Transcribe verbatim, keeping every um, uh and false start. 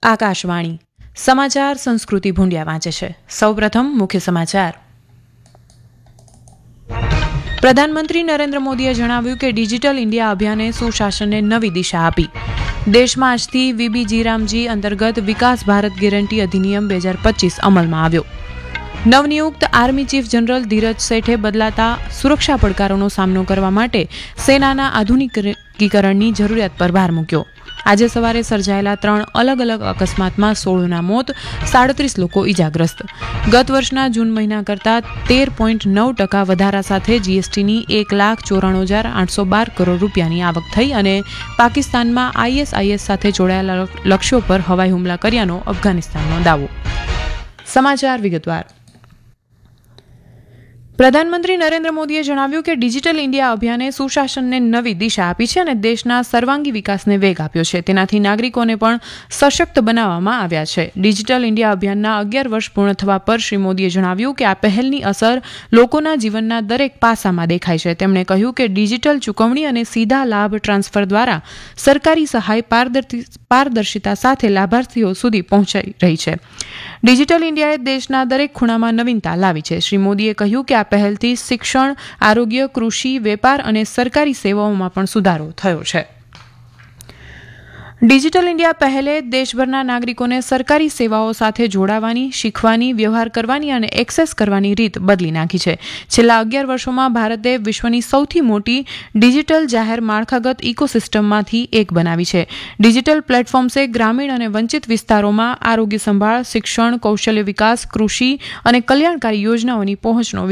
આકાશવાણી સમાચાર સંસ્કૃતિ ભૂંડિયા વાંચે છે. સૌપ્રથમ મુખ્ય સમાચાર. પ્રધાનમંત્રી નરેન્દ્ર મોદીએ જણાવ્યું કે ડિજિટલ ઇન્ડિયા અભિયાને સુશાસનને નવી દિશા આપી. દેશમાં આજથી વીબી જીરામજી અંતર્ગત વિકાસ ભારત ગેરંટી અધિનિયમ બે હજાર પચીસ અમલમાં આવ્યો. નવનિયુક્ત આર્મી ચીફ જનરલ ધીરજ શેઠે બદલાતા સુરક્ષા પડકારોનો સામનો કરવા માટે સેનાના આધુનિકીકરણની જરૂરિયાત પર ભાર મૂક્યો. આજે સવારે સર્જાયેલા ત્રણ અલગ અલગ અકસ્માતમાં સોળના મોત, સાડત્રીસ લોકો ઇજાગ્રસ્ત. ગત વર્ષના જૂન મહિના કરતાં તેર પોઈન્ટ નવ ટકા વધારા સાથે જીએસટીની એક લાખ ચોરાણું હજાર આઠસો બાર કરોડ રૂપિયાની આવક થઈ અને પાકિસ્તાનમાં આઈએસઆઈએસ સાથે જોડાયેલા લક્ષ્યો પર હવાઈ હુમલા કર્યાનો અફઘાનિસ્તાનનો દાવો. સમાચાર વિગતવાર. પ્રધાનમંત્રી નરેન્દ્ર મોદીએ જણાવ્યું કે ડિજિટલ ઇન્ડિયા અભિયાને સુશાસનને નવી દિશા આપી છે અને દેશના સર્વાંગી વિકાસને વેગ આપ્યો છે. તેનાથી નાગરિકોને પણ સશક્ત બનાવવામાં આવ્યા છે. ડિજિટલ ઇન્ડિયા અભિયાનના અગિયાર વર્ષ પૂર્ણ થવા પર શ્રી મોદીએ જણાવ્યું કે આ પહેલની અસર લોકોના જીવનના દરેક પાસામાં દેખાય છે. તેમણે કહ્યું કે ડિજિટલ ચૂકવણી અને સીધા લાભ ટ્રાન્સફર દ્વારા સરકારી સહાય પારદર્શિતા સાથે લાભાર્થીઓ સુધી પહોંચાઈ રહી છે. ડિજિટલ ઇન્ડિયાએ દેશના દરેક ખૂણામાં નવીનતા લાવી છે. શ્રી મોદીએ કહ્યું કે આ પહેલથી શિક્ષણ, આરોગ્ય, કૃષિ, વેપાર અને સરકારી સેવાઓમાં પણ સુધારો થયો છે. ડિજિટલ ઇન્ડિયા પહેલે દેશભરના નાગરિકોને સરકારી સેવાઓ સાથે જોડાવાની, શીખવાની, વ્યવહાર કરવાની અને એક્સેસ કરવાની રીત બદલી નાખી છે. છેલ્લા અગિયાર વર્ષોમાં ભારતે વિશ્વની સૌથી મોટી ડિજિટલ જાહેર માળખાગત ઇકોસિસ્ટમમાંથી એક બનાવી છે. ડિજિટલ પ્લેટફોર્મ્સે ગ્રામીણ અને વંચિત વિસ્તારોમાં આરોગ્ય સંભાળ, શિક્ષણ, કૌશલ્ય વિકાસ, કૃષિ અને કલ્યાણકારી યોજનાઓની પહોંચનો